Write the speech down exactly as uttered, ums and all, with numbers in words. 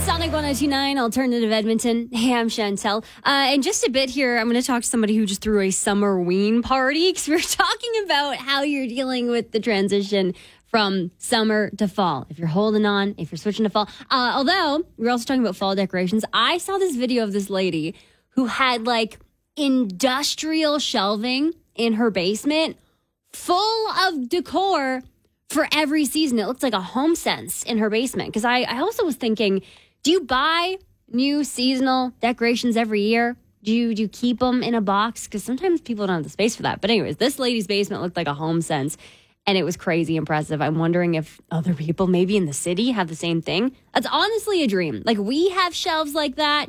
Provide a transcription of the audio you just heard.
Sonic one oh two point nine, Alternative Edmonton. Hey, I'm Chantel. Uh, in just a bit here, I'm going to talk to somebody who just threw a summerween party because we're talking about how you're dealing with the transition from summer to fall. If you're holding on, if you're switching to fall. Uh, although, we're also talking about fall decorations. I saw this video of this lady who had like industrial shelving in her basement full of decor for every season. It looks like a home sense in her basement. Because I, I also was thinking, do you buy new seasonal decorations every year? Do you, do you keep them in a box? Because sometimes people don't have the space for that. But anyways, this lady's basement looked like a home sense. And it was crazy impressive. I'm wondering if other people maybe in the city have the same thing. That's honestly a dream. Like, we have shelves like that